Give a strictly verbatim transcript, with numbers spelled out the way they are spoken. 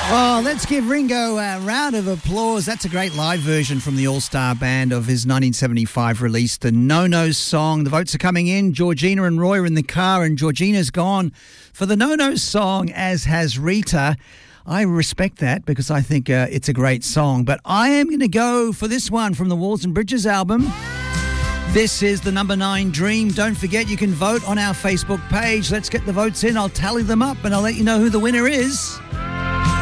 Oh, let's give Ringo a round of applause. That's a great live version from the All-Star Band of his nineteen seventy-five release, the No No song. The votes are coming in. Georgina and Roy are in the car, and Georgina's gone for the No No song, as has Rita. I respect that because I think uh, it's a great song. But I am going to go for this one from the Walls and Bridges album. This is the number nine Dream. Don't forget you can vote on our Facebook page. Let's get the votes in. I'll tally them up and I'll let you know who the winner is.